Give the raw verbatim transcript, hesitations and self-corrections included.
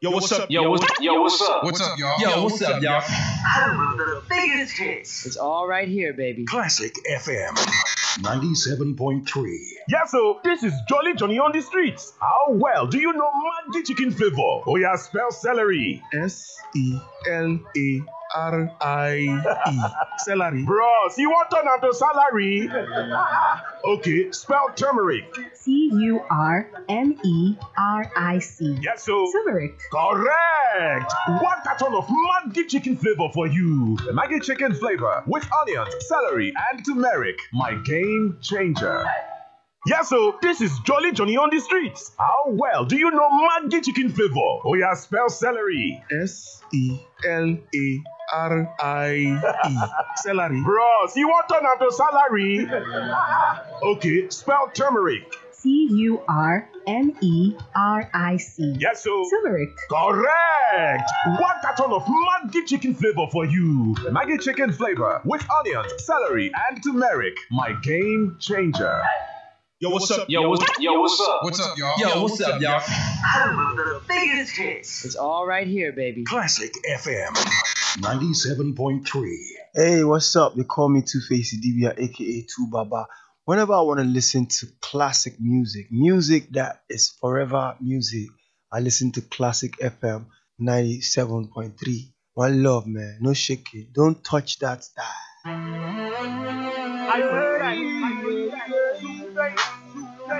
Yo, what's up? Yo, what's, yo, what's up? What's up, y'all? Yo, what's up, y'all? Home of the biggest hits. It's all right here, baby. Classic F M ninety-seven point three. Yeah, so this is Jolly Johnny on the streets. How well do you know Maggi chicken flavor? Oh yeah, spell celery. S E L A R I E. Celery. Bros, you want turn to salary? Okay, spell turmeric. C U R M E R I C. Yeah, so Turmeric. correct. One carton of Maggi chicken flavor for you. Maggi chicken flavor with onions, celery, and turmeric. My game changer. Yeah, so this is Jolly Johnny on the streets. How well do you know Maggi chicken flavor? Oh yeah, spell celery. S E L A R I E. Celery. Bros, you want turn to salary? Okay, spell turmeric. C U R M E R I C. Yeah, so Turmeric. correct. One carton of Maggi chicken flavor for you. Maggi chicken flavor with onions, celery, and turmeric. My game changer. Yo, what's up? Yo, what's, yo, what's up? What's up, y'all? Yo, what's up, y'all? Home of the biggest hits. It's all right here, baby. Classic F M ninety-seven point three. Hey, what's up? They call me Two-Face Idibia, aka Two Baba. Whenever I want to listen to classic music, music that is forever music, I listen to Classic F M ninety-seven point three. One love, man. No shaking. Don't touch that style. I heard that. I heard that.